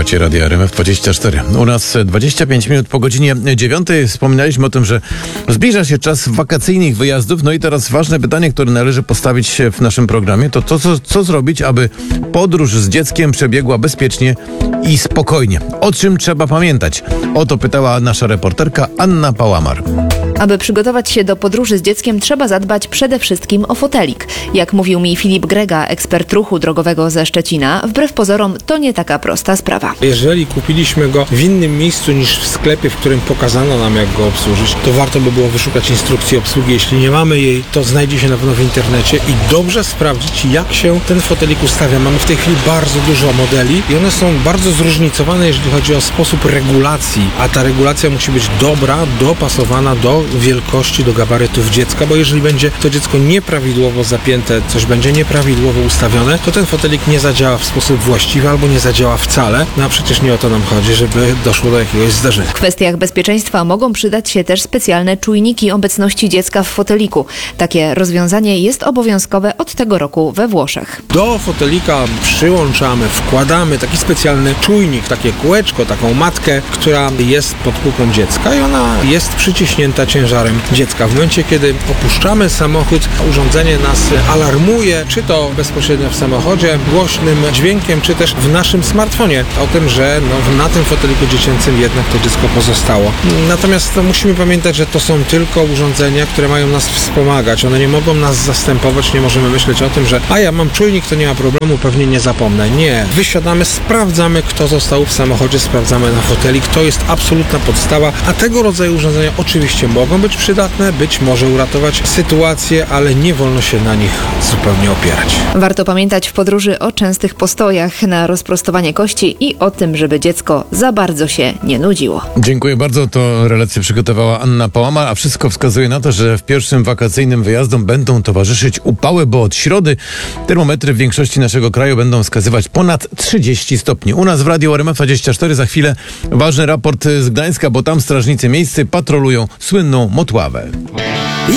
Słuchacie Radia RMF24. U nas 25 minut po godzinie 9. Wspominaliśmy o tym, że zbliża się czas wakacyjnych wyjazdów. No i teraz ważne pytanie, które należy postawić w naszym programie, to co zrobić, aby podróż z dzieckiem przebiegła bezpiecznie i spokojnie. O czym trzeba pamiętać? O to pytała nasza reporterka Anna Pałamar. Aby przygotować się do podróży z dzieckiem, trzeba zadbać przede wszystkim o fotelik. Jak mówił mi Filip Grega, ekspert ruchu drogowego ze Szczecina, wbrew pozorom to nie taka prosta sprawa. Jeżeli kupiliśmy go w innym miejscu niż w sklepie, w którym pokazano nam, jak go obsłużyć, to warto by było wyszukać instrukcji obsługi. Jeśli nie mamy jej, to znajdzie się na pewno w internecie i dobrze sprawdzić, jak się ten fotelik ustawia. Mamy w tej chwili bardzo dużo modeli i one są bardzo zróżnicowane, jeżeli chodzi o sposób regulacji, a ta regulacja musi być dobra, dopasowana do wielkości, do gabarytów dziecka, bo jeżeli będzie to dziecko nieprawidłowo zapięte, coś będzie nieprawidłowo ustawione, to ten fotelik nie zadziała w sposób właściwy albo nie zadziała wcale. No a przecież nie o to nam chodzi, żeby doszło do jakiegoś zdarzenia. W kwestiach bezpieczeństwa mogą przydać się też specjalne czujniki obecności dziecka w foteliku. Takie rozwiązanie jest obowiązkowe od tego roku we Włoszech. Do fotelika przyłączamy, wkładamy taki specjalny czujnik, takie kółeczko, taką matkę, która jest pod półką dziecka i ona jest przyciśnięta ciężarem dziecka. W momencie, kiedy opuszczamy samochód, urządzenie nas alarmuje, czy to bezpośrednio w samochodzie, głośnym dźwiękiem, czy też w naszym smartfonie o tym, że na tym foteliku dziecięcym jednak to dziecko pozostało. Natomiast musimy pamiętać, że to są tylko urządzenia, które mają nas wspomagać. One nie mogą nas zastępować, nie możemy myśleć o tym, że ja mam czujnik, to nie ma problemu, pewnie nie zapomnę. Nie. Wysiadamy, sprawdzamy, kto został w samochodzie, sprawdzamy na fotelik. To jest absolutna podstawa, a tego rodzaju urządzenia oczywiście mogą być przydatne, być może uratować sytuację, ale nie wolno się na nich zupełnie opierać. Warto pamiętać w podróży o częstych postojach na rozprostowanie kości i o tym, żeby dziecko za bardzo się nie nudziło. Dziękuję bardzo. To relację przygotowała Anna Pałamar, a wszystko wskazuje na to, że w pierwszym wakacyjnym wyjazdom będą towarzyszyć upały, bo od środy termometry w większości naszego kraju będą wskazywać ponad 30 stopni. U nas w Radiu RMF24 za chwilę ważny raport z Gdańska, bo tam strażnicy miejscy patrolują słynną Motławę.